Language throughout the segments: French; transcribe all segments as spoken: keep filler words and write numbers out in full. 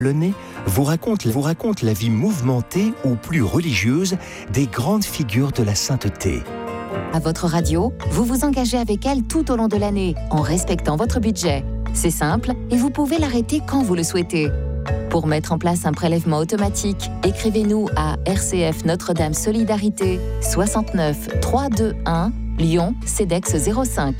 Le nez vous raconte, vous raconte la vie mouvementée ou plus religieuse des grandes figures de la sainteté. À votre radio, vous vous engagez avec elle tout au long de l'année, en respectant votre budget. C'est simple et vous pouvez l'arrêter quand vous le souhaitez. Pour mettre en place un prélèvement automatique, écrivez-nous à R C F Notre-Dame Solidarité, soixante-neuf trois cent vingt-et-un, Lyon, CEDEX zéro cinq.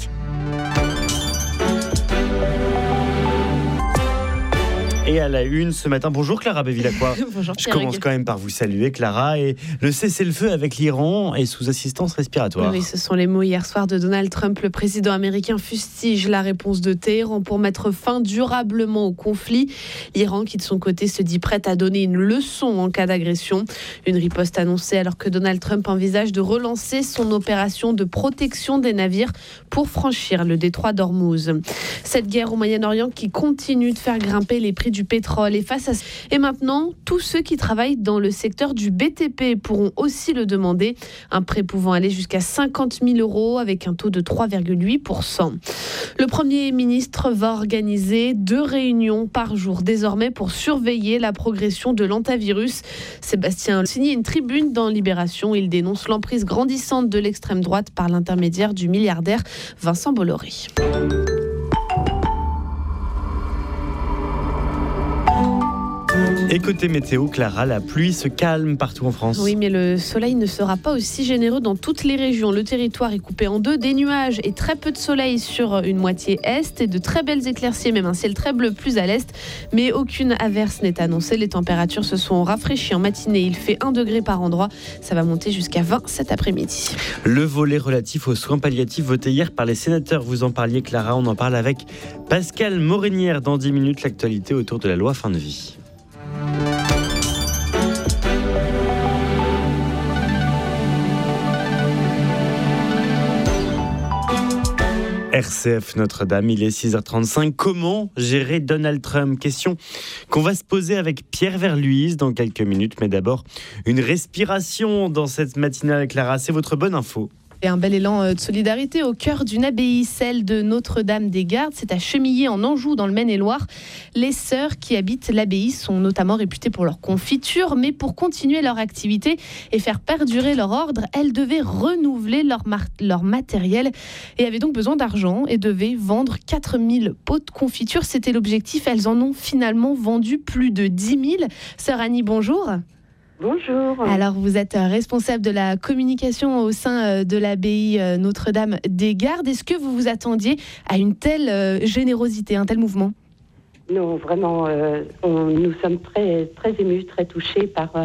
Et à la une ce matin, bonjour Clara Bévilacqua. Bonjour. Je commence quand même par vous saluer Clara. Et le cessez-le-feu avec l'Iran est sous assistance respiratoire. Oui, ce sont les mots hier soir de Donald Trump. Le président américain fustige la réponse de Téhéran pour mettre fin durablement au conflit. L'Iran qui de son côté se dit prête à donner une leçon en cas d'agression. Une riposte annoncée alors que Donald Trump envisage de relancer son opération de protection des navires pour franchir le détroit d'Ormuz. Cette guerre au Moyen-Orient qui continue de faire grimper les prix du pétrole et face à et maintenant tous ceux qui travaillent dans le secteur du B T P pourront aussi le demander, un prêt pouvant aller jusqu'à cinquante mille euros avec un taux de trois virgule huit pour cent. Le Premier ministre va organiser deux réunions par jour désormais pour surveiller la progression de l'antavirus. Sébastien a signé une tribune dans Libération. Il dénonce l'emprise grandissante de l'extrême droite par l'intermédiaire du milliardaire Vincent Bolloré. Et côté météo, Clara, la pluie se calme partout en France. Oui, mais le soleil ne sera pas aussi généreux dans toutes les régions. Le territoire est coupé en deux, des nuages et très peu de soleil sur une moitié est et de très belles éclaircies, même un ciel très bleu plus à l'est. Mais aucune averse n'est annoncée. Les températures se sont rafraîchies en matinée. Il fait un degré par endroit. Ça va monter jusqu'à vingt cet après-midi. Le volet relatif aux soins palliatifs voté hier par les sénateurs, vous en parliez Clara, on en parle avec Pascal Morinière dans dix minutes, l'actualité autour de la loi fin de vie. R C F Notre-Dame, il est six heures trente-cinq. Comment gérer Donald Trump ? Question qu'on va se poser avec Pierre Verluise dans quelques minutes. Mais d'abord, une respiration dans cette matinale, Clara. C'est votre bonne info. Et un bel élan de solidarité au cœur d'une abbaye, celle de Notre-Dame-des-Gardes. C'est à Chemillé, en Anjou, dans le Maine-et-Loire. Les sœurs qui habitent l'abbaye sont notamment réputées pour leur confiture, mais pour continuer leur activité et faire perdurer leur ordre, elles devaient renouveler leur, mar- leur matériel et avaient donc besoin d'argent et devaient vendre quatre mille pots de confiture. C'était l'objectif. Elles en ont finalement vendu plus de dix mille. Sœur Annie, bonjour. Bonjour. Alors, vous êtes responsable de la communication au sein de l'abbaye Notre-Dame-des-Gardes. Est-ce que vous vous attendiez à une telle générosité, un tel mouvement ? Non, vraiment, euh, on, nous sommes très, très émus, très touchés par euh,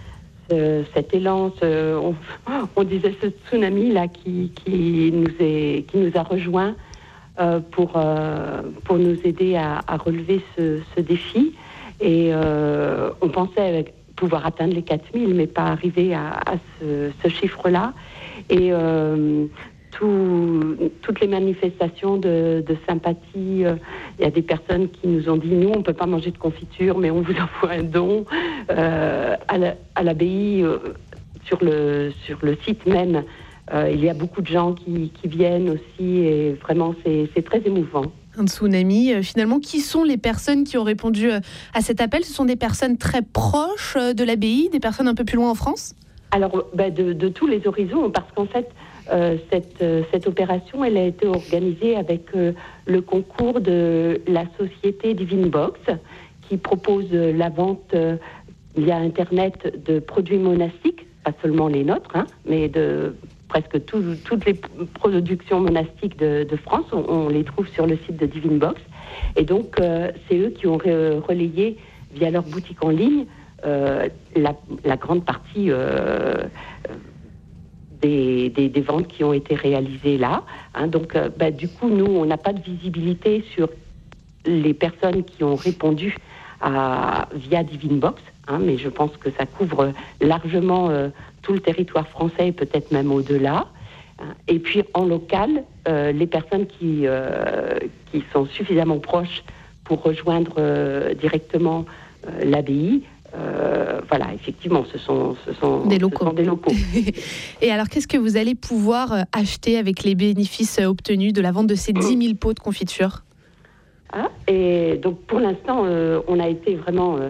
ce, cet élan. Ce, on, on disait ce tsunami-là qui, qui, nous, est, qui nous a rejoints euh, pour, euh, pour nous aider à, à relever ce, ce défi. Et euh, on pensait avec pouvoir atteindre les quatre mille, mais pas arriver à, à ce, ce chiffre-là. Et euh, tout, toutes les manifestations de, de sympathie, il euh, y a des personnes qui nous ont dit, nous, on ne peut pas manger de confiture, mais on vous envoie un don. Euh, à, la, à l'abbaye, euh, sur, le, sur le site même, euh, il y a beaucoup de gens qui, qui viennent aussi, et vraiment, c'est, c'est très émouvant. Un tsunami. Finalement, qui sont les personnes qui ont répondu à cet appel ? Ce sont des personnes très proches de l'abbaye, des personnes un peu plus loin en France ? Alors, bah de, de tous les horizons, parce qu'en fait, euh, cette, euh, cette opération, elle a été organisée avec euh, le concours de la société Divine Box, qui propose euh, la vente euh, via Internet de produits monastiques, pas seulement les nôtres, hein, mais de presque tout, toutes les productions monastiques de, de France, on, on les trouve sur le site de Divine Box. Et donc, euh, c'est eux qui ont re- relayé via leur boutique en ligne euh, la, la grande partie euh, des, des, des ventes qui ont été réalisées là. Hein. Donc, euh, bah, du coup, nous, on n'a pas de visibilité sur les personnes qui ont répondu à, via Divine Box, hein, mais je pense que ça couvre largement euh, tout le territoire français et peut-être même au-delà. Et puis en local, euh, les personnes qui, euh, qui sont suffisamment proches pour rejoindre euh, directement euh, l'abbaye, euh, voilà, effectivement, ce sont, ce sont, des locaux. Ce sont des locaux. Et alors, qu'est-ce que vous allez pouvoir acheter avec les bénéfices obtenus de la vente de ces dix mille pots de confiture ? Ah, et donc pour l'instant, euh, on a été vraiment euh,